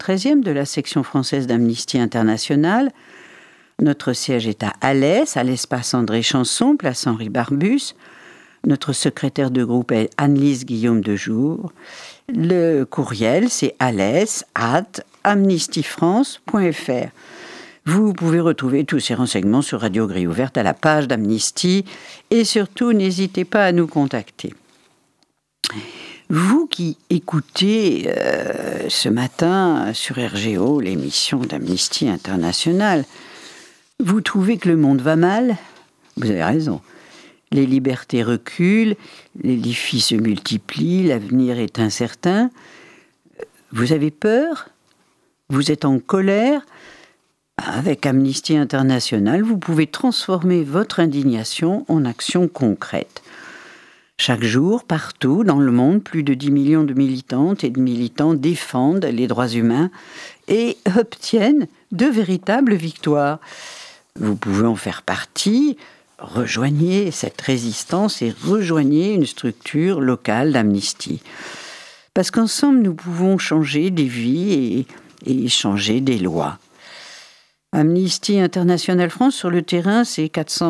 13e de la section française d'Amnesty International. Notre siège est à Alès, à l'espace André Chanson, place Henri Barbus. Notre secrétaire de groupe est Anne-Lise Guillaume de Jour. Le courriel, c'est alès@amnestyfrance.fr. Vous pouvez retrouver tous ces renseignements sur Radio Grille Ouverte à la page d'Amnesty et surtout, n'hésitez pas à nous contacter. Vous qui écoutez ce matin sur RGO l'émission d'Amnesty International, vous trouvez que le monde va mal ? Vous avez raison. Les libertés reculent, les défis se multiplient, l'avenir est incertain. Vous avez peur ? Vous êtes en colère ? Avec Amnesty International, vous pouvez transformer votre indignation en action concrète. Chaque jour, partout dans le monde, plus de 10 millions de militantes et de militants défendent les droits humains et obtiennent de véritables victoires. Vous pouvez en faire partie. Rejoignez cette résistance et rejoignez une structure locale d'Amnesty. Parce qu'ensemble, nous pouvons changer des vies et changer des lois. Amnesty International France, sur le terrain, c'est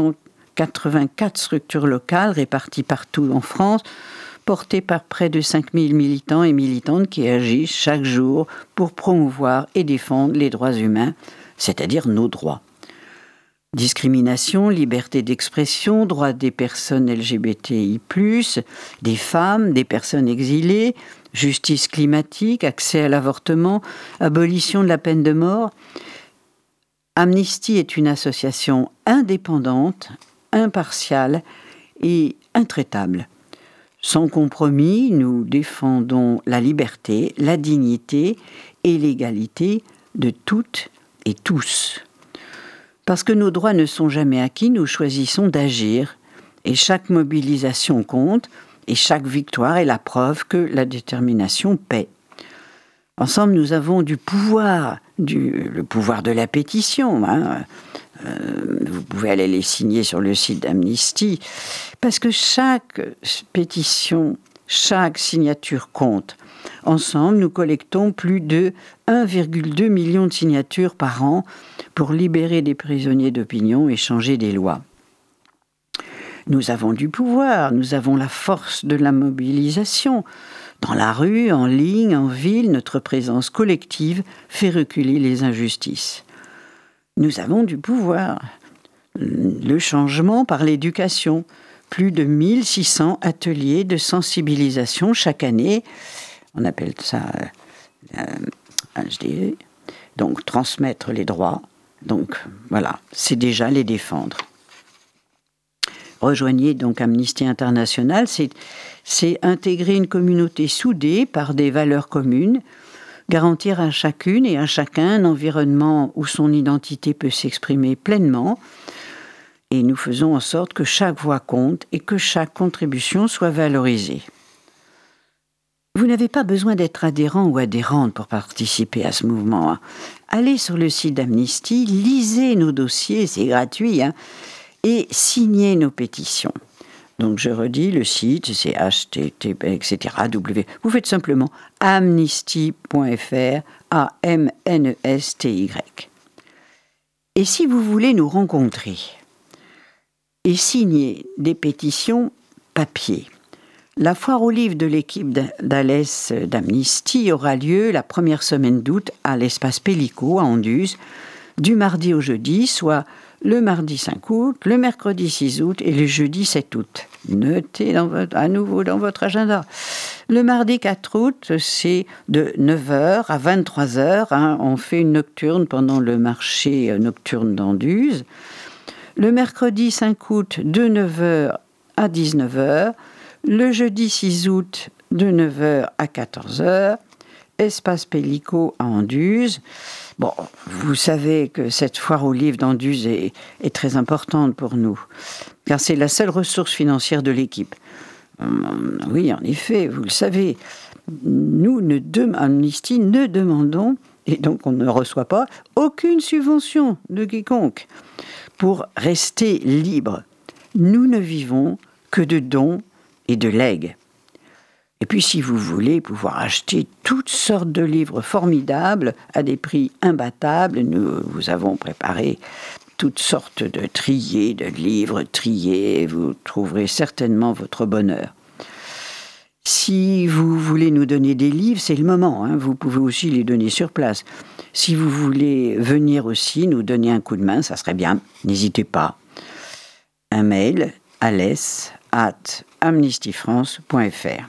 484 structures locales réparties partout en France, portées par près de 5000 militants et militantes qui agissent chaque jour pour promouvoir et défendre les droits humains, c'est-à-dire nos droits. Discrimination, liberté d'expression, droits des personnes LGBTI+, des femmes, des personnes exilées, justice climatique, accès à l'avortement, abolition de la peine de mort. Amnesty est une association indépendante, impartiale et intraitable. Sans compromis, nous défendons la liberté, la dignité et l'égalité de toutes et tous. Parce que nos droits ne sont jamais acquis, nous choisissons d'agir. Et chaque mobilisation compte, et chaque victoire est la preuve que la détermination paie. Ensemble, nous avons du pouvoir, le pouvoir de la pétition. Vous pouvez aller les signer sur le site d'Amnesty. Parce que chaque pétition, chaque signature compte. Ensemble, nous collectons plus de 1,2 million de signatures par an pour libérer des prisonniers d'opinion et changer des lois. Nous avons du pouvoir, nous avons la force de la mobilisation. Dans la rue, en ligne, en ville, notre présence collective fait reculer les injustices. Nous avons du pouvoir. Le changement par l'éducation. Plus de 1600 ateliers de sensibilisation chaque année. On appelle ça HDE. Donc, transmettre les droits. Donc, voilà, c'est déjà les défendre. Rejoignez donc Amnesty International, c'est intégrer une communauté soudée par des valeurs communes, garantir à chacune et à chacun un environnement où son identité peut s'exprimer pleinement, et nous faisons en sorte que chaque voix compte et que chaque contribution soit valorisée. Vous n'avez pas besoin d'être adhérent ou adhérente pour participer à ce mouvement. Allez sur le site d'Amnesty, lisez nos dossiers, c'est gratuit, et signez nos pétitions. Donc je redis, le site, c'est http, etc. Vous faites simplement amnesty.fr, AMNESTY. Et si vous voulez nous rencontrer et signer des pétitions papier, la foire aux livres de l'équipe d'Alès d'Amnesty aura lieu la première semaine d'août à l'espace Pellico à Anduze, du mardi au jeudi, soit le mardi 5 août, le mercredi 6 août et le jeudi 7 août. Notez à nouveau dans votre agenda. Le mardi 4 août, c'est de 9h à 23h. On fait une nocturne pendant le marché nocturne d'Anduze. Le mercredi 5 août, de 9h à 19h. Le jeudi 6 août, de 9h à 14h. Espace Pellico à Anduze. Bon, vous savez que cette foire aux livres d'Anduze est très importante pour nous, car c'est la seule ressource financière de l'équipe. Oui, en effet, vous le savez, nous, Amnesty, ne demandons, et donc on ne reçoit pas, aucune subvention de quiconque pour rester libre. Nous ne vivons que de dons et de legs. Et puis, si vous voulez pouvoir acheter toutes sortes de livres formidables à des prix imbattables, nous vous avons préparé toutes sortes de triés, de livres triés, et vous trouverez certainement votre bonheur. Si vous voulez nous donner des livres, c'est le moment, hein, vous pouvez aussi les donner sur place. Si vous voulez venir aussi nous donner un coup de main, ça serait bien, n'hésitez pas. Un mail, alès@amnestyfrance.fr.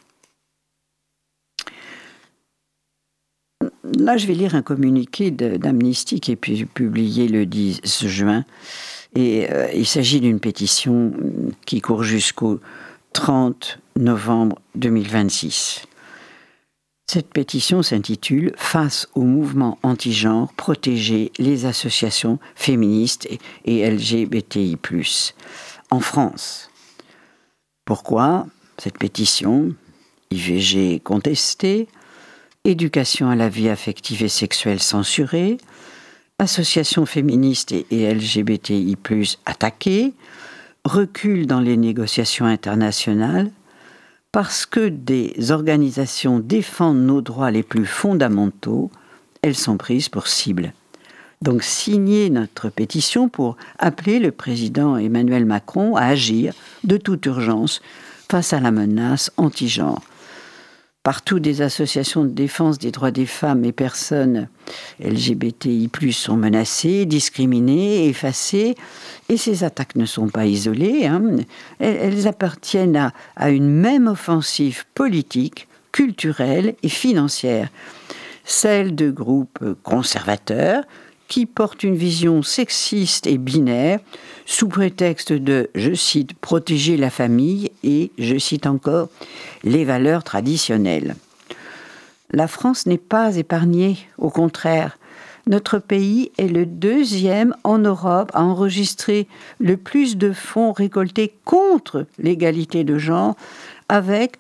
Là, je vais lire un communiqué d'Amnesty qui est publié le 10 juin. Et il s'agit d'une pétition qui court jusqu'au 30 novembre 2026. Cette pétition s'intitule « Face au mouvement anti-genre, protéger les associations féministes et LGBTI+, en France ». Pourquoi cette pétition ? IVG contestée, éducation à la vie affective et sexuelle censurée, associations féministes et LGBTI+, attaquées, recul dans les négociations internationales, parce que des organisations défendent nos droits les plus fondamentaux, elles sont prises pour cible. Donc signez notre pétition pour appeler le président Emmanuel Macron à agir de toute urgence face à la menace anti-genre. Partout, des associations de défense des droits des femmes et personnes LGBTI+, sont menacées, discriminées, effacées. Et ces attaques ne sont pas isolées. Elles appartiennent à une même offensive politique, culturelle et financière. Celle de groupes conservateurs qui portent une vision sexiste et binaire sous prétexte de, je cite, protéger la famille et, je cite encore, les valeurs traditionnelles. La France n'est pas épargnée, au contraire. Notre pays est le deuxième en Europe à enregistrer le plus de fonds récoltés contre l'égalité de genre, avec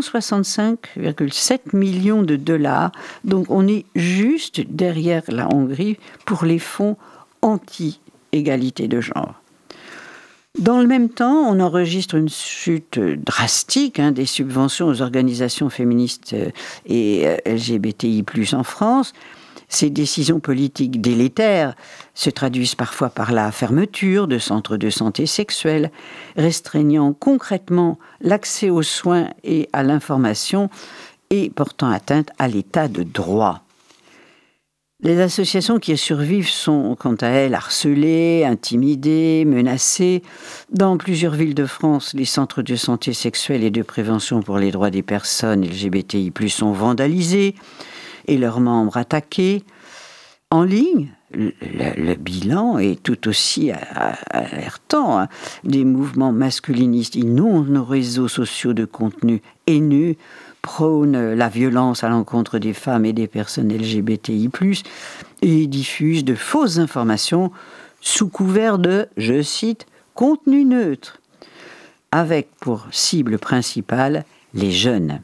165,7 millions de dollars. Donc on est juste derrière la Hongrie pour les fonds anti-égalité de genre. Dans le même temps, on enregistre une chute drastique des subventions aux organisations féministes et LGBTI+, en France. Ces décisions politiques délétères se traduisent parfois par la fermeture de centres de santé sexuelle, restreignant concrètement l'accès aux soins et à l'information et portant atteinte à l'état de droit. Les associations qui survivent sont, quant à elles, harcelées, intimidées, menacées. Dans plusieurs villes de France, les centres de santé sexuelle et de prévention pour les droits des personnes LGBTI+, sont vandalisés et leurs membres attaqués. En ligne, le bilan est tout aussi alertant. Des mouvements masculinistes inondent nos réseaux sociaux de contenu haineux, prônent la violence à l'encontre des femmes et des personnes LGBTI+, et diffusent de fausses informations sous couvert de, je cite, « contenu neutre », avec pour cible principale les jeunes.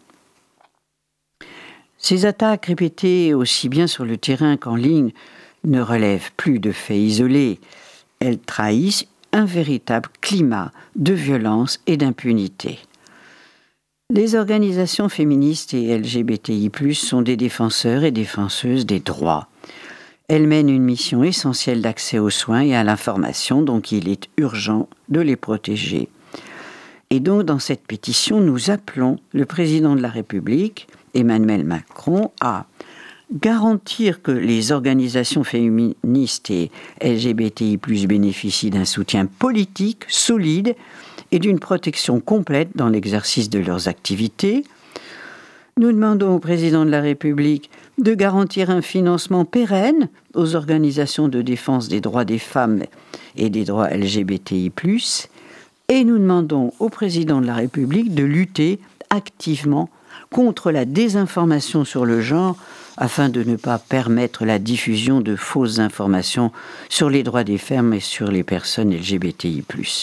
Ces attaques répétées aussi bien sur le terrain qu'en ligne ne relèvent plus de faits isolés. Elles trahissent un véritable climat de violence et d'impunité. Les organisations féministes et LGBTI+, sont des défenseurs et défenseuses des droits. Elles mènent une mission essentielle d'accès aux soins et à l'information, donc il est urgent de les protéger. Et donc, dans cette pétition, nous appelons le président de la République, Emmanuel Macron, à garantir que les organisations féministes et LGBTI+ bénéficient d'un soutien politique solide et d'une protection complète dans l'exercice de leurs activités. Nous demandons au président de la République de garantir un financement pérenne aux organisations de défense des droits des femmes et des droits LGBTI+. Et nous demandons au président de la République de lutter activement contre la désinformation sur le genre afin de ne pas permettre la diffusion de fausses informations sur les droits des femmes et sur les personnes LGBTI+.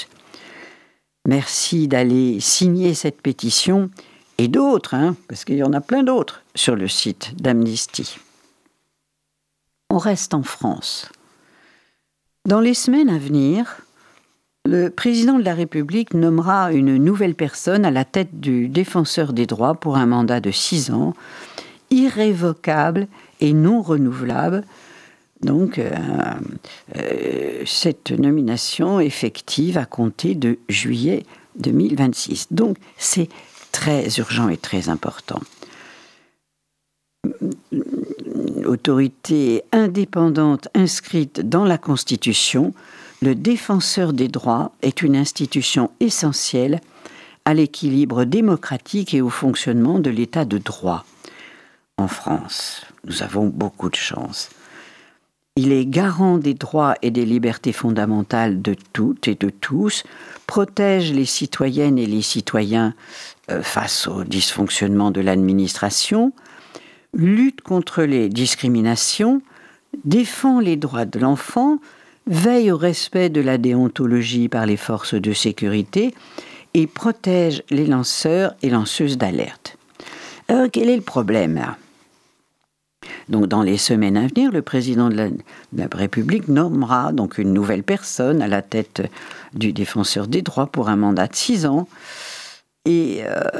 Merci d'aller signer cette pétition et d'autres, parce qu'il y en a plein d'autres sur le site d'Amnesty. On reste en France. Dans les semaines à venir, Le président de la République nommera une nouvelle personne à la tête du défenseur des droits pour un mandat de 6 ans, irrévocable et non renouvelable. Donc, cette nomination effective à compter de juillet 2026. Donc, c'est très urgent et très important. Autorité indépendante inscrite dans la Constitution, le défenseur des droits est une institution essentielle à l'équilibre démocratique et au fonctionnement de l'État de droit. En France, nous avons beaucoup de chance. Il est garant des droits et des libertés fondamentales de toutes et de tous, protège les citoyennes et les citoyens face au dysfonctionnement de l'administration, lutte contre les discriminations, défend les droits de l'enfant, veille au respect de la déontologie par les forces de sécurité et protège les lanceurs et lanceuses d'alerte. Alors, quel est le problème là ? Donc, dans les semaines à venir, le président de la République nommera donc une nouvelle personne à la tête du défenseur des droits pour un mandat de 6 ans. Et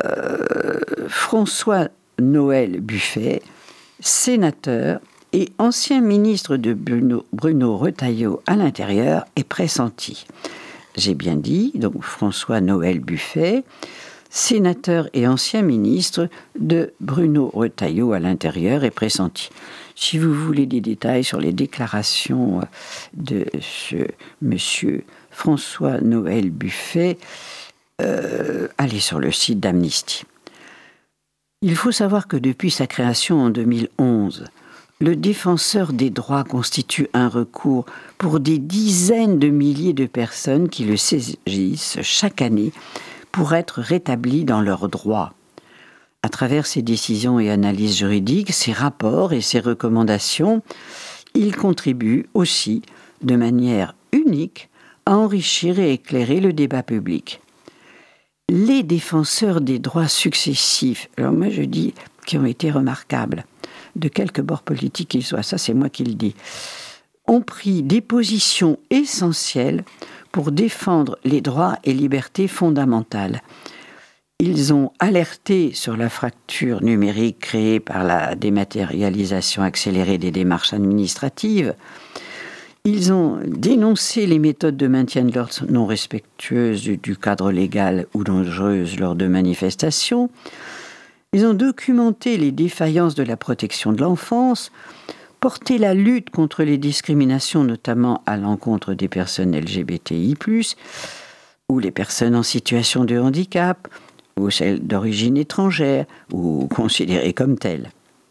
François-Noël Buffet, sénateur et ancien ministre de Bruno Retailleau à l'Intérieur, est pressenti. J'ai bien dit, donc François-Noël Buffet, sénateur et ancien ministre de Bruno Retailleau à l'Intérieur, est pressenti. Si vous voulez des détails sur les déclarations de ce monsieur François-Noël Buffet, allez sur le site d'Amnesty. Il faut savoir que depuis sa création en 2011, le défenseur des droits constitue un recours pour des dizaines de milliers de personnes qui le saisissent chaque année pour être rétablis dans leurs droits. À travers ses décisions et analyses juridiques, ses rapports et ses recommandations, il contribue aussi de manière unique à enrichir et éclairer le débat public. Les défenseurs des droits successifs, alors moi je dis qui ont été remarquables, de quelque bord politique qu'ils soient, ça c'est moi qui le dis, ont pris des positions essentielles pour défendre les droits et libertés fondamentales. Ils ont alerté sur la fracture numérique créée par la dématérialisation accélérée des démarches administratives. Ils ont dénoncé les méthodes de maintien de l'ordre non respectueuses du cadre légal ou dangereuses lors de manifestations. Ils ont documenté les défaillances de la protection de l'enfance, porté la lutte contre les discriminations, notamment à l'encontre des personnes LGBTI+, ou les personnes en situation de handicap, ou celles d'origine étrangère, ou considérées comme telles.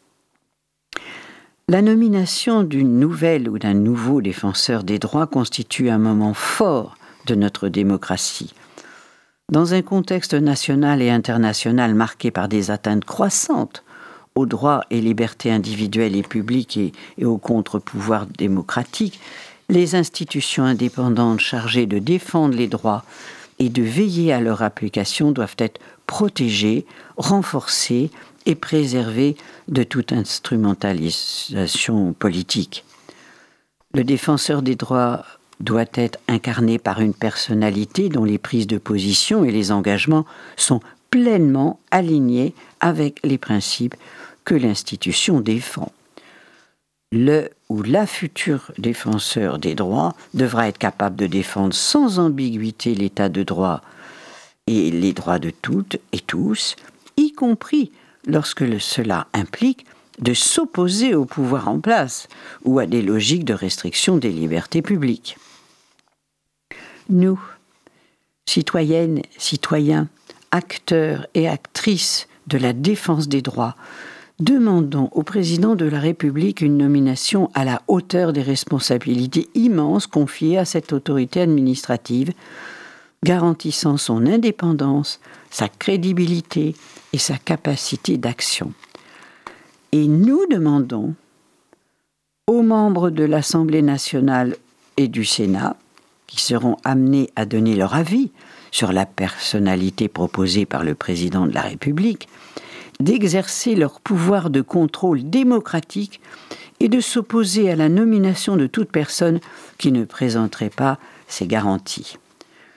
La nomination d'une nouvelle ou d'un nouveau défenseur des droits constitue un moment fort de notre démocratie. Dans un contexte national et international marqué par des atteintes croissantes aux droits et libertés individuelles et publiques et aux contre-pouvoirs démocratiques, les institutions indépendantes chargées de défendre les droits et de veiller à leur application doivent être protégées, renforcées et préservées de toute instrumentalisation politique. Le défenseur des droits doit être incarné par une personnalité dont les prises de position et les engagements sont pleinement alignés avec les principes que l'institution défend. Le ou la future défenseur des droits devra être capable de défendre sans ambiguïté l'état de droit et les droits de toutes et tous, y compris lorsque cela implique de s'opposer au pouvoir en place ou à des logiques de restriction des libertés publiques. Nous, citoyennes, citoyens, acteurs et actrices de la défense des droits, demandons au président de la République une nomination à la hauteur des responsabilités immenses confiées à cette autorité administrative, garantissant son indépendance, sa crédibilité et sa capacité d'action. Et nous demandons aux membres de l'Assemblée nationale et du Sénat, qui seront amenés à donner leur avis sur la personnalité proposée par le président de la République, d'exercer leur pouvoir de contrôle démocratique et de s'opposer à la nomination de toute personne qui ne présenterait pas ces garanties.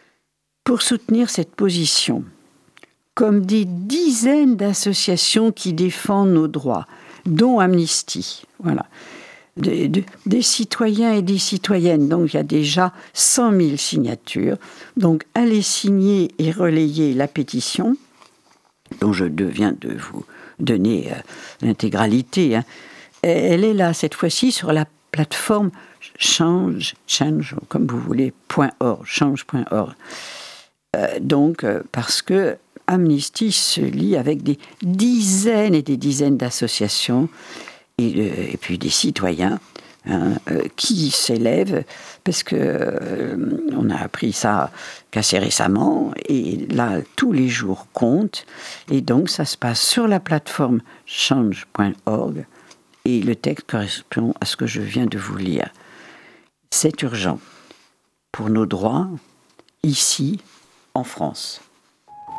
pour soutenir cette position, comme des dizaines d'associations qui défendent nos droits, dont Amnesty, voilà, des citoyens et des citoyennes. Donc il y a déjà 100 000 signatures. Donc allez signer et relayer la pétition, dont je viens de vous donner l'intégralité. Elle est là, cette fois-ci, sur la plateforme change, comme vous voulez, .org, change.org. Donc, parce que Amnesty se lie avec des dizaines et des dizaines d'associations et puis des citoyens qui s'élèvent, parce que on a appris ça qu'assez récemment, et là, tous les jours comptent, et donc ça se passe sur la plateforme change.org, et le texte correspond à ce que je viens de vous lire. C'est urgent pour nos droits, ici, en France.